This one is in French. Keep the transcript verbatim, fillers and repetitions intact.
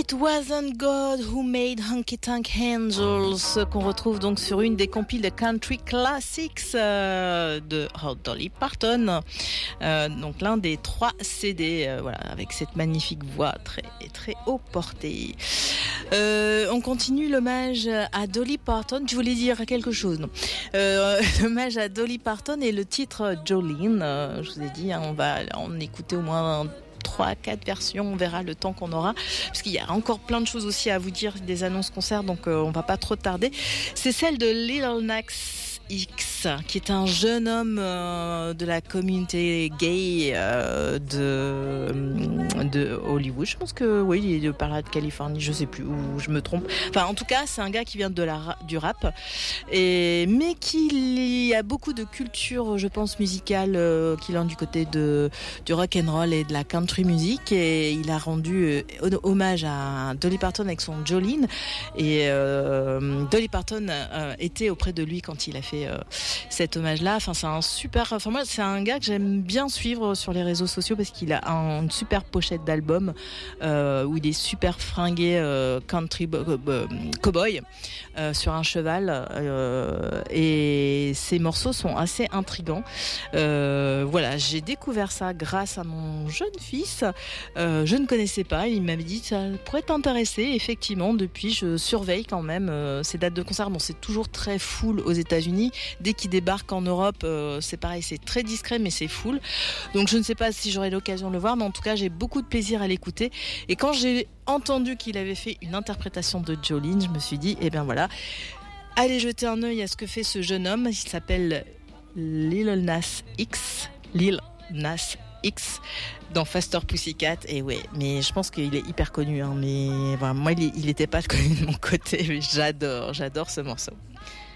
It Wasn't God Who Made Honky Tonk Angels, qu'on retrouve donc sur une des compiles de Country Classics euh, de oh, Dolly Parton. Euh, donc l'un des trois C D, euh, voilà, avec cette magnifique voix très très haut portée. Euh, on continue l'hommage à Dolly Parton. Tu voulais dire quelque chose, non? euh, L'hommage à Dolly Parton et le titre Jolene. Euh, je vous ai dit, hein, on va en écouter au moins trois, quatre versions, on verra le temps qu'on aura, parce qu'il y a encore plein de choses aussi à vous dire, des annonces concerts, donc euh, on va pas trop tarder. C'est celle de Lil Nas X, qui est un jeune homme euh, de la communauté gay euh, de, de Hollywood. Je pense que oui, il est de par là de Californie, je sais plus, ou je me trompe. Enfin, en tout cas, c'est un gars qui vient de la, du rap, et, mais qui a beaucoup de culture, je pense, musicale, euh, qui vient du côté de, du rock and roll et de la country music, et il a rendu euh, hommage à Dolly Parton avec son Jolene, et euh, Dolly Parton euh, était auprès de lui quand il a fait Euh, cet hommage-là. Enfin, c'est un super. Enfin, moi, c'est un gars que j'aime bien suivre sur les réseaux sociaux parce qu'il a un, une super pochette d'album euh, où il est super fringué euh, country bo- bo- cowboy euh, sur un cheval euh, et ses morceaux sont assez intrigants. Euh, voilà, j'ai découvert ça grâce à mon jeune fils. Euh, je ne connaissais pas. Il m'avait dit ça pourrait t'intéresser. Effectivement, depuis, je surveille quand même euh, ces dates de concert. Bon, c'est toujours très full aux États-Unis. Dès qu'il débarque en Europe, euh, c'est pareil, c'est très discret, mais c'est full. Donc je ne sais pas si j'aurai l'occasion de le voir, mais en tout cas, j'ai beaucoup de plaisir à l'écouter. Et quand j'ai entendu qu'il avait fait une interprétation de Jolene, je me suis dit, eh bien voilà, allez jeter un œil à ce que fait ce jeune homme. Il s'appelle Lil Nas X. Lil Nas X dans Faster Pussycat. Et ouais, mais je pense qu'il est hyper connu, hein, mais voilà, moi il, il était pas connu de mon côté, mais j'adore, j'adore ce morceau.